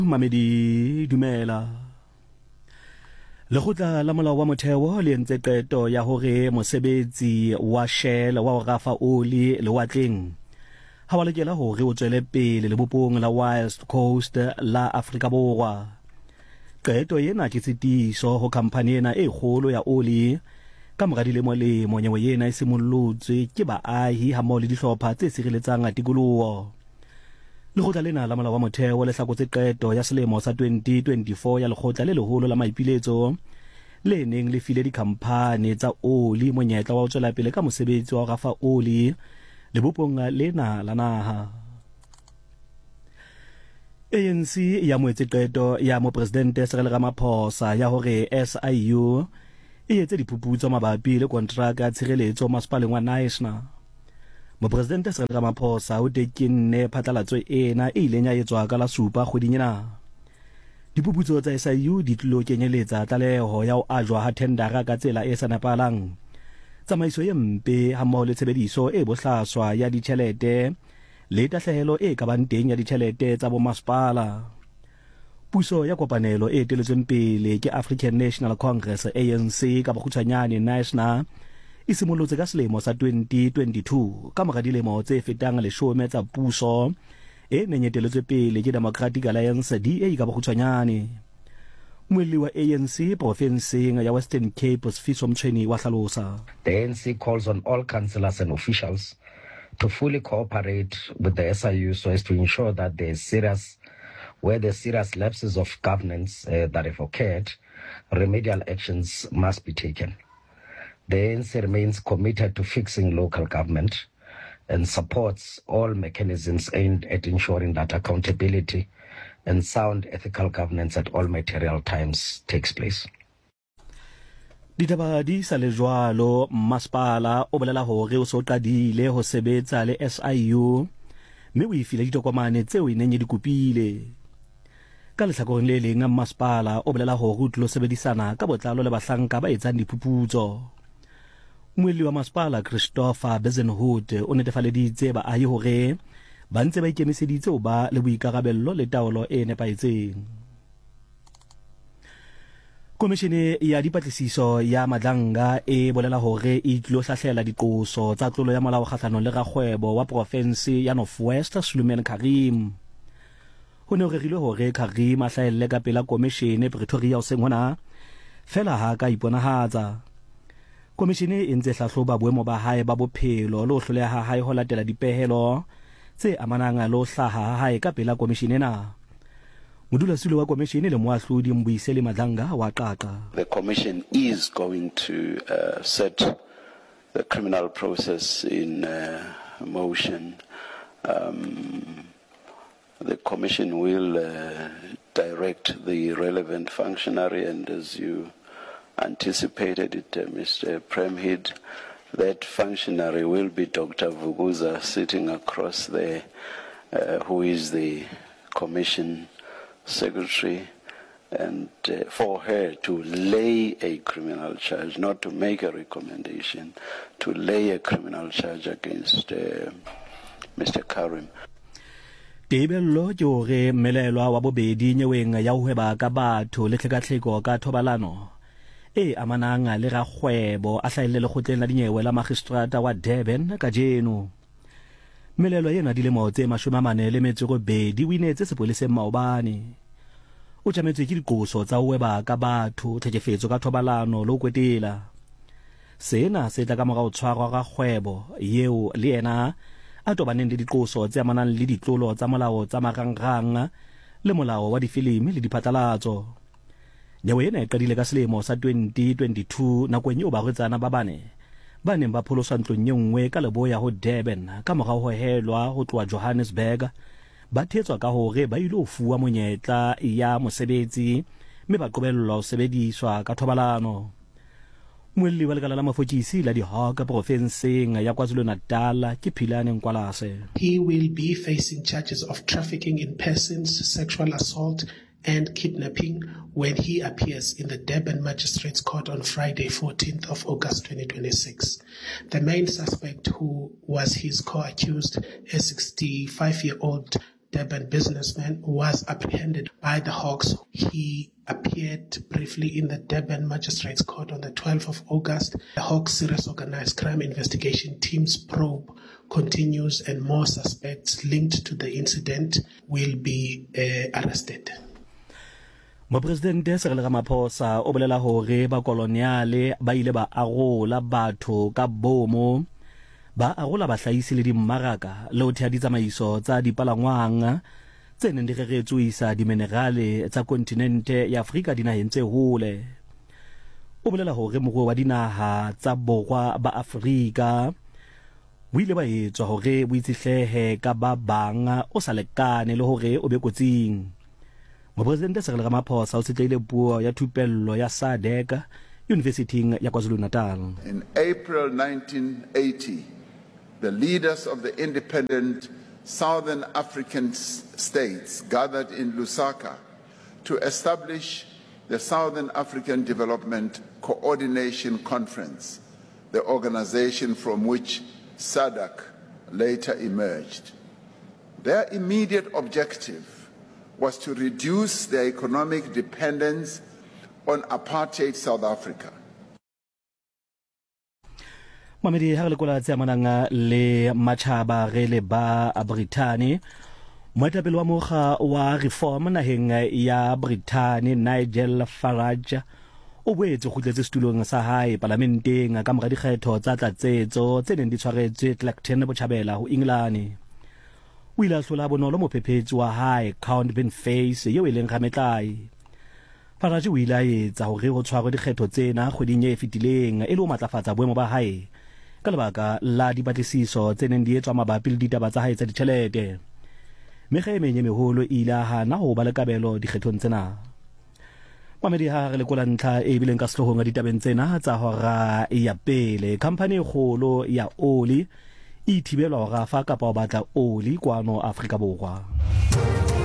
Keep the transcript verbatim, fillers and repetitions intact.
Mamedi dumela. Lekgotla la molao wa motheo le entse qeto ya hore mosebetsi wa Shell wa ho rafa oli lewatleng ha wa lokela hore o tswele pele lebopong la West Coast la Afrika Borwa. Qeto yena ke tshitiso ho khamphane ena e kgolo ya oli ka mora dilemo le monyewe yena e simollotswe ke baahi ha mmoho le dihlopha tse sireletsang tikoloho. Lekgotla lena la molao wa motheo le hlakotse qeto ya selemo sa twenty twenty-four ya lekgotla le leholo la maipiletso le neng le file dikhamphane tsa oli monyetla wa ho tswela pele ka mosebetsi wa ho rafa oli lebopong lena la naha. A N C ya moetse qeto ya mopresidente Cyril Ramaphosa ya hore S I U e etse diphuputso mabapi le kontraka ya tshireletso masepaleng wa National. Mopresidente Cyril Ramaphosa o tekenne phatlalatso ena e ileng ya etswa ka la supa kgweding ena. Diphuputso tsa S I U di tlilo kenyeletsa tlaleho ya ho ajwa ha tendera ka tsela e sa nepahalang, tsamaiso e mpe hammoho le tshebediso e bohlaswa ya ditjhelete le tahlehelo e ka bang teng ya ditjhelete tsa bomasepala. Puso ya kopanelo e eteletsweng pele ke African National Congress A N C ka bokgutshwanyane National e simollotse ka selemo sa twenty twenty-two ka mora dilemo tse fetang leshome tsa puso e neng eteletswe pele ke Democratic Alliance D A ka bokgutshwanyane. Moelli wa A N C profenseng ya Western Cape Sifiso Mtshweni wa hlalosa. The A N C calls on all councillors and officials to fully cooperate with the S I U so as to ensure that there is serious, where there are serious lapses of governance uh, that have occurred, remedial actions must be taken. The A N C remains committed to fixing local government and supports all mechanisms aimed at ensuring that accountability and sound ethical governance at all material times takes place. Ditaba di sa le jwalo, masepala o bolela hore o so qadile ho sebetsa le S I U mme o ifile ditokomane tseo e neng di kopile. Ka lehlakoreng le leng masepala o bolela hore o tlilo sebedisana ka botlalo le bahlanka ba etsang diphuputso. Moelli wa masepala Christopher Bezenhout o netefaleditse baahi hore ba ntse ba ikemiseditse ho ba le boikarabello le taolo e nepahetseng. Komishene ya dipatlisiso ya Madlanga e bolela hore e tlilo hlahlela diqoso tsa tlolo ya molao kgahlanong le rakgwebo wa province ya North West Suleiman Karim. Ho ne ho rerilwe hore Karim a hlahelle ka pela komishene Pretoria hoseng hona fela ha ka iponahatsa. Komishene e ntse hlahloba boemo ba hae ba bophelo le ho hloleha ha hae ho latela dipehelo tse amanang le ho hlaha ha hae ka pela komishene ena. Modulasetulo wa komishene le moahlodi Mbuyiseli Madlanga wa qaqa. The commission is going to uh, set the criminal process in uh, motion. Um, the commission will uh, direct the relevant functionary, and as you anticipated it, uh, Mister Premhid, that functionary will be Doctor Vuguza sitting across there, uh, who is the commission secretary, and uh, for her to lay a criminal charge, not to make a recommendation, to lay a criminal charge against uh, Mister Karim. Tebello ke hore melelwa wa bobedi nyeweng ya ho hweba ka batho le tlhekatlheko ka thobalano e amanang le rakgwebo a hlahelle lekgotleng la dinyewe la magistrata wa Durban ka jeno. Melelo yena dilemo tse mashome a mane le metso e robedi o inetse sepoleseng maobane. O tjametswe ke diqoso tsa ho hweba ka batho, tlhekefetso ka thobalano le ho kwetela. Sena se tla ka mora ho tshwarwa rakgwebo yeo le yena a tobaneng le diqoso tse amanang le ditlolo tsa molao tsa marangrang le molao wa difilimi le diphatlalatso. Nyewe ena e qadile ka selemo sa twenty twenty-two nakong eo barwetsana ba bane ba neng ba pholoswa ntlong e nngwe ka leboya ho Durban ka mora ho helwa ho tloha Johannesburg ba thetswa ka hore ba ile ho fuwa monyetla ya mosebetsi mme ba qobellwa ho sebediswa ka thobalano. Moelli wa lekala la mafokisi la Dihawk profenseng ya KwaZulu-Natal ke Philane Nkwalase. He will be facing charges of trafficking in persons, sexual assault and kidnapping when he appears in the Durban Magistrates Court on Friday, fourteenth of August twenty twenty-six. The main suspect, who was his co-accused, a sixty-five-year-old Durban businessman, was apprehended by the Hawks. He appeared briefly in the Durban Magistrates Court on the twelfth of August. The Hawks Serious Organized Crime Investigation Team's probe continues, and more suspects linked to the incident will be uh, arrested. Mopresidente Cyril Ramaphosa o bolela hore ba koloniale ba ile ba arola batho ka bomo, ba arola bahlahisi le dimmaraka le ho thea ditsamaiso tsa dipalangwang tse neng di reretswisa diminerale tsa kontinente ya Afrika dinaheng tse hole. O bolela hore moruo wa dinaha tsa borwa ba Afrika o ile ba etswa hore bo itsihlehe ka ba bang o sa lekane le hore o be kotsing. Mopresidente Cyril Ramaphosa o tsetleile puo ya thupello ya S A D C University ya KwaZulu-Natal. In April nineteen eighty, the leaders of the independent Southern African states gathered in Lusaka to establish the Southern African Development Coordination Conference, the organization from which S A D C later emerged. Their immediate objective was to reduce their economic dependence on apartheid South Africa. Mamedi ha re lekola tse amanang le matjhaba re le ba Britain, moetapele wa mokga wa reform naheng ya Britain Nigel Farage o boetse go tletse setulong sa hae parlamenteng ka mora dikgetho tsa tlatsetso tse neng di tshwaretswe Clacton Botjhabela ho England. O ile a hlola bonolo mophephetsi wa hae Count Boniface eo e leng Rametlai. Farage o ile a etsa hore ho tshwarwe dikgetho tsena kgweding e fetileng e le ho matlafatsa boemo ba hae ka lebaka la dipatlisiso tse neng di etswa mabapi le ditaba tsa hae tsa ditjhelete. Mekga e meng e meholo ile a hana ho ba le kabelo dikgethong tsena. Mamedi ha re lekola ntlha e bileng ka sehloohong ditabeng tsena tsa hora ya pele. Company e kgolo ya oli e thibelwa ho rafa kapa ho batla oli kwano Afrika Borwa.